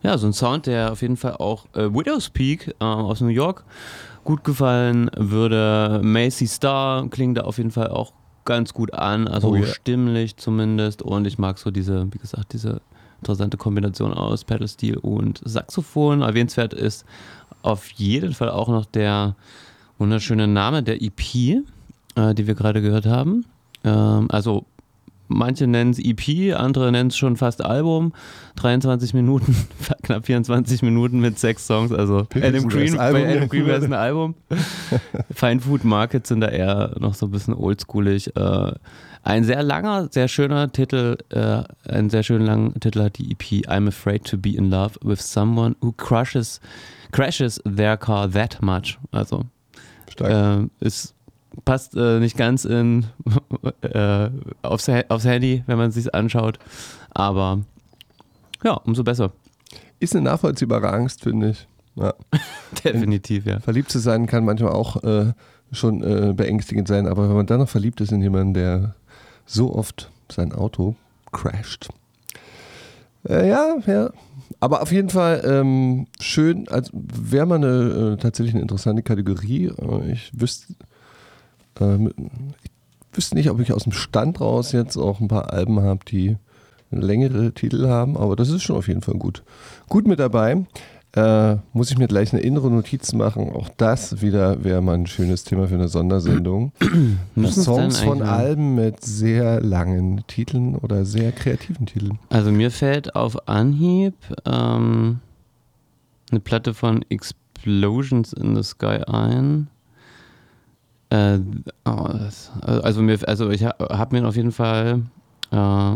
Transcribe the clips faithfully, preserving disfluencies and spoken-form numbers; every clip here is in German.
Ja, so ein Sound, der auf jeden Fall auch äh, Widow's Peak äh, aus New York gut gefallen würde. Macy Star klingt da auf jeden Fall auch ganz gut an, also Oh, yeah. stimmlich zumindest. Und ich mag so diese, wie gesagt, diese interessante Kombination aus Pedal-Steel und Saxophon. Erwähnenswert ist auf jeden Fall auch noch der wunderschöne Name der E P, äh, die wir gerade gehört haben. Ähm, also manche nennen es E P, andere nennen es schon fast Album. dreiundzwanzig Minuten, knapp vierundzwanzig Minuten mit sechs Songs. Also Adam Green, bei Adam Green wäre es ein Album. Fine Food Market sind da eher noch so ein bisschen oldschoolig. Äh, ein sehr langer, sehr schöner Titel, äh, einen sehr schönen langen Titel hat die E P I'm Afraid to Be in Love with Someone Who crushes, crashes their car that much. Also äh, ist passt äh, nicht ganz in äh, aufs, aufs Handy, wenn man es sich anschaut. Aber ja, umso besser. Ist eine nachvollziehbare Angst, finde ich. Ja. Definitiv, ja. Verliebt zu sein kann manchmal auch äh, schon äh, beängstigend sein, aber wenn man dann noch verliebt ist in jemanden, der so oft sein Auto crasht. Äh, ja, ja. Aber auf jeden Fall ähm, schön, also wäre mal eine äh, tatsächlich eine interessante Kategorie. Äh, ich wüsste äh, ich wüsste nicht, ob ich aus dem Stand raus jetzt auch ein paar Alben habe, die längere Titel haben, aber das ist schon auf jeden Fall gut. Gut mit dabei. Äh, muss ich mir gleich eine innere Notiz machen. Auch das wieder wäre mal ein schönes Thema für eine Sondersendung. Songs von Alben mit sehr langen Titeln oder sehr kreativen Titeln. Also mir fällt auf Anhieb ähm, eine Platte von Explosions in the Sky ein. Äh, oh, das, also, mir, also ich habe hab mir auf jeden Fall äh,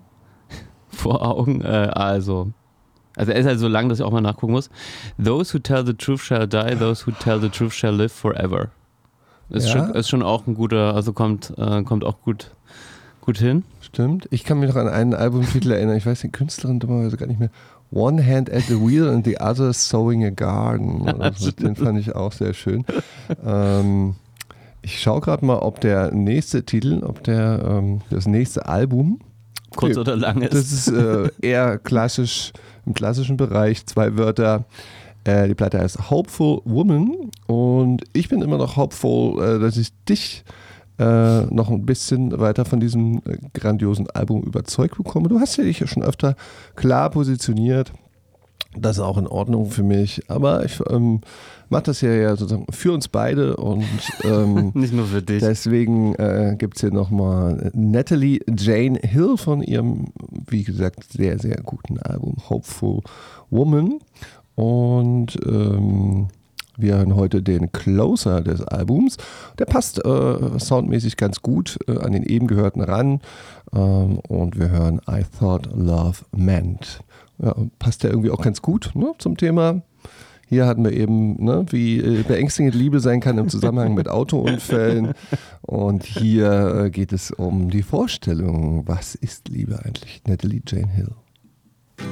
vor Augen, äh, also Also er ist halt so lang, dass ich auch mal nachgucken muss. Those who tell the truth shall die, those who tell the truth shall live forever. Ist, ja. schon, ist schon auch ein guter, also kommt, äh, kommt auch gut, gut hin. Stimmt. Ich kann mich noch an einen Albumtitel erinnern, ich weiß die Künstlerin dummerweise gar nicht mehr. One Hand at the Wheel and the Other Sowing a Garden. Also, den fand ich auch sehr schön. ähm, ich schaue gerade mal, ob der nächste Titel, ob der ähm, das nächste Album kurz okay. oder lang ist. Das ist äh, eher klassisch, im klassischen Bereich, zwei Wörter. Äh, die Platte heißt Hopeful Woman und ich bin immer noch hopeful, äh, dass ich dich äh, noch ein bisschen weiter von diesem äh, grandiosen Album überzeugt bekomme. Du hast ja dich ja schon öfter klar positioniert. Das ist auch in Ordnung für mich, aber ich ähm, mache das ja, ja sozusagen für uns beide und ähm, nicht nur für dich. Deswegen äh, gibt es hier nochmal Natalie Jane Hill von ihrem, wie gesagt, sehr, sehr guten Album Hopeful Woman und ähm, wir hören heute den Closer des Albums. Der passt äh, soundmäßig ganz gut äh, an den eben gehörten ran ähm, und wir hören I Thought Love Meant. Ja, passt ja irgendwie auch ganz gut, ne, zum Thema. Hier hatten wir eben, ne, wie äh, beängstigend Liebe sein kann im Zusammenhang mit Autounfällen. Und hier äh, geht es um die Vorstellung, was ist Liebe eigentlich? Natalie Jane Hill.